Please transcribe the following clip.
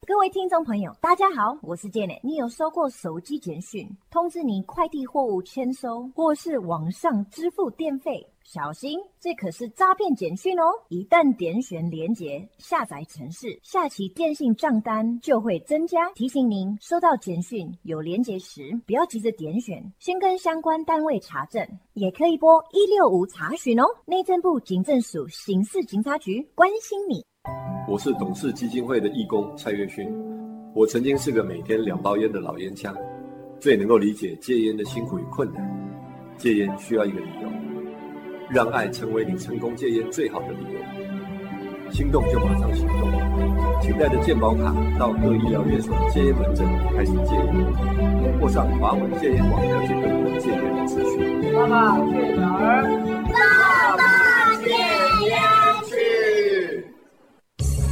各位听众朋友，大家好，我是健磊。你有收过手机简讯通知你快递货物签收，或是网上支付电费？小心，这可是诈骗简讯哦！一旦点选连结下载程式，下起电信账单就会增加。提醒您，收到简讯有连结时，不要急着点选，先跟相关单位查证，也可以拨165查询哦。内政部警政署刑事警察局关心你。 我是董事基金会的义工蔡月勋，我曾经是个每天2包烟的老烟枪，最能够理解戒烟的辛苦与困难。戒烟需要一个理由，让爱成为你成功戒烟最好的理由。心动就马上行动，请带着健保卡到各医疗院所的戒烟门诊开始戒烟，或上华文戒烟网了解更多戒烟的资讯。 爸爸戒烟儿， 爸爸戒烟。